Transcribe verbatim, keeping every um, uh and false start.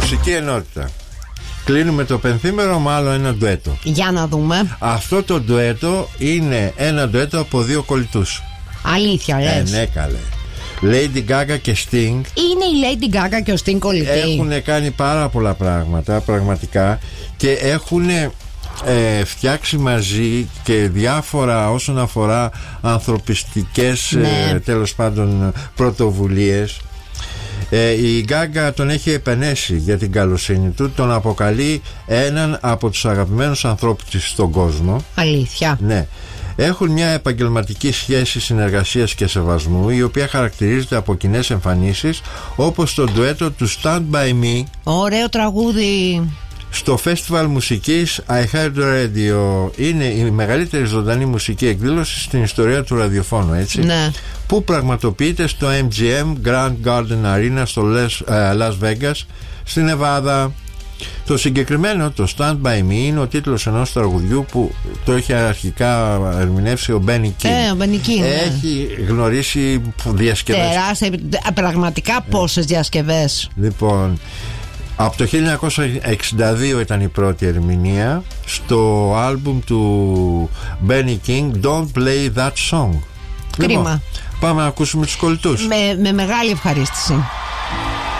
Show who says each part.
Speaker 1: Μουσική ενότητα. Κλείνουμε το πενθήμερο με άλλο ένα ντουέτο.
Speaker 2: Για να δούμε.
Speaker 1: Αυτό το ντουέτο είναι ένα ντουέτο από δύο κολλητούς.
Speaker 2: Αλήθεια λες?
Speaker 1: Ε, ναι καλέ. Lady Gaga και Sting.
Speaker 2: Είναι η Lady Gaga και ο Sting κολλητοί.
Speaker 1: Έχουν κάνει πάρα πολλά πράγματα πραγματικά και έχουν ε, φτιάξει μαζί και διάφορα όσον αφορά ανθρωπιστικές
Speaker 2: ναι.
Speaker 1: ε, τέλος πάντων πρωτοβουλίες. Ε, η Γκάγκα τον έχει επενέσει για την καλοσύνη του. Τον αποκαλεί έναν από τους αγαπημένους ανθρώπους της στον κόσμο.
Speaker 2: Αλήθεια?
Speaker 1: Ναι. Έχουν μια επαγγελματική σχέση συνεργασίας και σεβασμού, η οποία χαρακτηρίζεται από κοινές εμφανίσεις, όπως το ντουέτο του Stand By Me.
Speaker 2: Ωραίο τραγούδι.
Speaker 1: Στο φεστιβάλ μουσικής I Heard Radio. Είναι η μεγαλύτερη ζωντανή μουσική εκδήλωση στην ιστορία του ραδιοφώνου, έτσι,
Speaker 2: ναι.
Speaker 1: που πραγματοποιείται στο εμ τζι εμ Grand Garden Arena στο Las Vegas στη Νεβάδα. Το συγκεκριμένο, το Stand By Me, είναι ο τίτλος ενός τραγουδιού που το έχει αρχικά ερμηνεύσει ο Benny King.
Speaker 2: Ε, ο Benny King, ναι.
Speaker 1: Έχει γνωρίσει διασκευές.
Speaker 2: Τεράστια, πραγματικά πόσες διασκευές.
Speaker 1: Λοιπόν, από το χίλια εννιακόσια εξήντα δύο ήταν η πρώτη ερμηνεία στο άλμπουμ του Benny King, Don't Play That Song.
Speaker 2: Κρίμα.
Speaker 1: Λοιπόν, πάμε να ακούσουμε τους κολλητούς.
Speaker 2: Με, με μεγάλη ευχαρίστηση.